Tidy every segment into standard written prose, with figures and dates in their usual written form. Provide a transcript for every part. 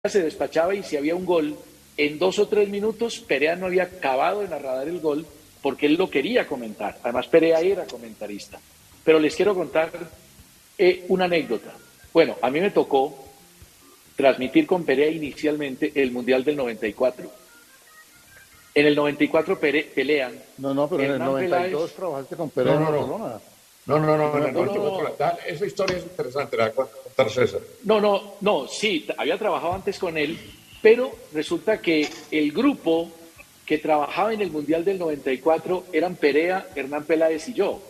se despachaba y si había un gol, en 2 o 3 minutos Perea no había acabado de narrar el gol porque él lo quería comentar. Además, Perea era comentarista. Pero les quiero contar una anécdota. Bueno, a mí me tocó transmitir con Perea inicialmente el Mundial del 94. En el 94 pelean. No, pero en el 92 trabajaste con Perea en Barcelona. En el 94. Esa historia es interesante, la voy a contar César. No, sí, había trabajado antes con él, pero resulta que el grupo que trabajaba en el Mundial del 94 eran Perea, Hernán Peláez y yo.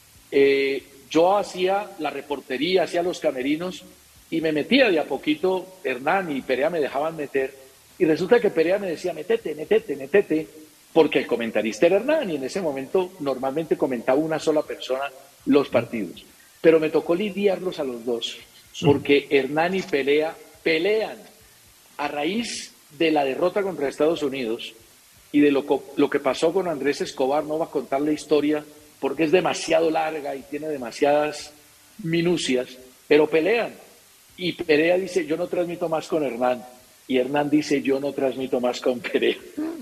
Yo hacía la reportería, hacía los camerinos y me metía de a poquito. Hernán y Perea me dejaban meter y resulta que Perea me decía, métete, porque el comentarista era Hernán y en ese momento normalmente comentaba una sola persona los partidos. Pero me tocó lidiarlos a los dos, porque Hernán y Perea pelean a raíz de la derrota contra Estados Unidos y de lo que pasó con Andrés Escobar. No va a contar la historia porque es demasiado larga y tiene demasiadas minucias, pero pelean. Y Perea dice, yo no transmito más con Hernán. Y Hernán dice, yo no transmito más con Perea.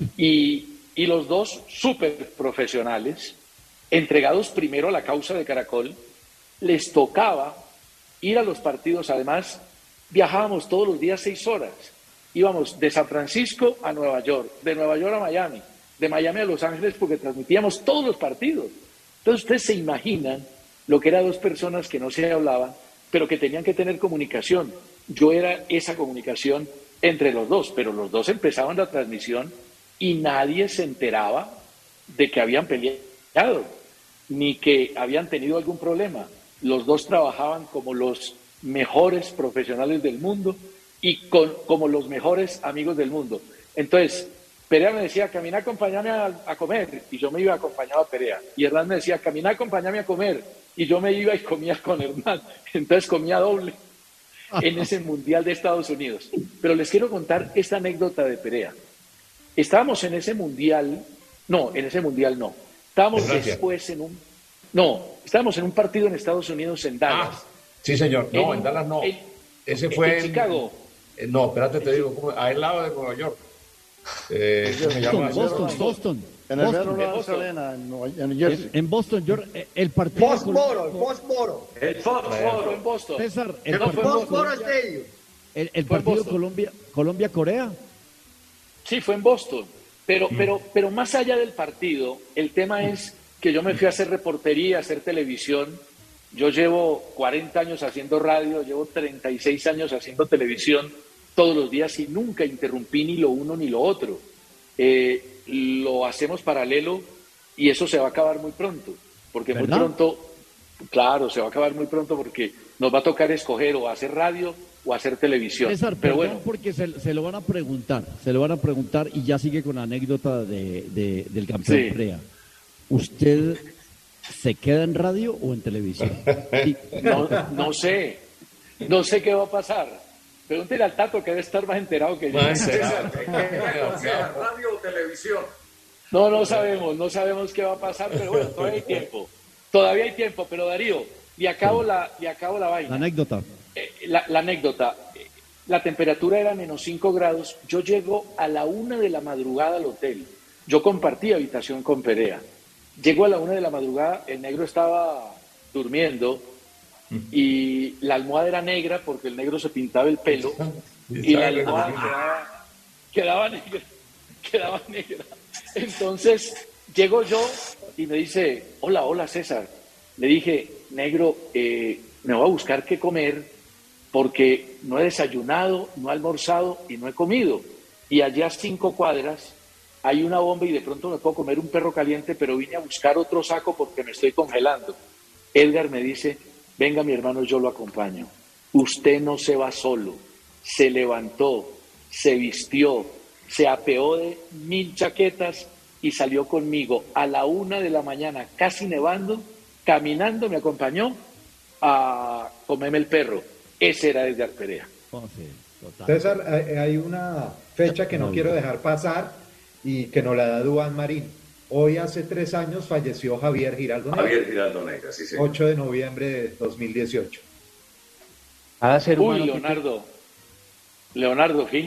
Y los dos súper profesionales, entregados primero a la causa de Caracol, les tocaba ir a los partidos. Además, viajábamos todos los días 6 horas. Íbamos de San Francisco a Nueva York, de Nueva York a Miami, de Miami a Los Ángeles, porque transmitíamos todos los partidos. Entonces, ustedes se imaginan lo que eran 2 personas que no se hablaban, pero que tenían que tener comunicación. Yo era esa comunicación entre los dos, pero los dos empezaban la transmisión y nadie se enteraba de que habían peleado, ni que habían tenido algún problema. Los dos trabajaban como los mejores profesionales del mundo y como los mejores amigos del mundo. Entonces, Perea me decía, camina, acompáñame a comer, y yo me iba acompañado a Perea. Y Hernán me decía, camina, acompáñame a comer, y yo me iba y comía con Hernán. Entonces comía doble en ese Mundial de Estados Unidos. Pero les quiero contar esta anécdota de Perea. Estábamos en ese Mundial, no. Estábamos después estábamos en un partido en Estados Unidos, en Dallas. Sí, señor. No, en Dallas no. Ese fue en Chicago. No, espérate, te digo, al lado de Nueva York. Boston. En el Meadowlands Arena, en New Jersey. En Boston, el partido... Foxboro. El Foxboro en Boston. César, el Foxboro Stadium. El partido Colombia-Corea. Sí, fue en Boston. Pero más allá del partido, el tema es que yo me fui a hacer reportería, a hacer televisión. Yo llevo 40 años haciendo radio, llevo 36 años haciendo televisión todos los días y nunca interrumpí ni lo uno ni lo otro. Lo hacemos paralelo y eso se va a acabar muy pronto, porque ¿verdad? Muy pronto, claro, se va a acabar muy pronto porque nos va a tocar escoger o hacer radio o hacer televisión. César, pero bueno, porque se lo van a preguntar y ya sigue con la anécdota del campeón sí. Perea. ¿Usted se queda en radio o en televisión? Sí. No sé qué va a pasar. Pregúntele al Tato, que debe estar más enterado que yo. ¿Radio o televisión? No sabemos qué va a pasar, pero bueno, todavía hay tiempo, pero Darío, y acabo la vaina. La anécdota. La anécdota. La temperatura era -5 grados, yo llego a la 1 de la madrugada al hotel, yo compartí habitación con Perea, llego a la 1 de la madrugada, el negro estaba durmiendo, y la almohada era negra porque el negro se pintaba el pelo y la almohada quedaba negra. Entonces llego yo y me dice, hola César. Le dije, negro, me voy a buscar qué comer porque no he desayunado, no he almorzado y no he comido. Y allá a 5 cuadras hay una bomba y de pronto me puedo comer un perro caliente, pero vine a buscar otro saco porque me estoy congelando. Edgar me dice, venga mi hermano, yo lo acompaño. Usted no se va solo. Se levantó, se vistió, se apeó de 1000 chaquetas y salió conmigo a la 1 de la mañana, casi nevando, caminando, me acompañó a comerme el perro. Ese era Edgar Perea. César, hay una fecha que no quiero dejar pasar y que nos la da Duván Marín. Hoy hace 3 años falleció Javier Giraldo Negra. Javier Giraldo Negra, sí, señor. 8 de noviembre de 2018. Uy, Leonardo, Leonardo,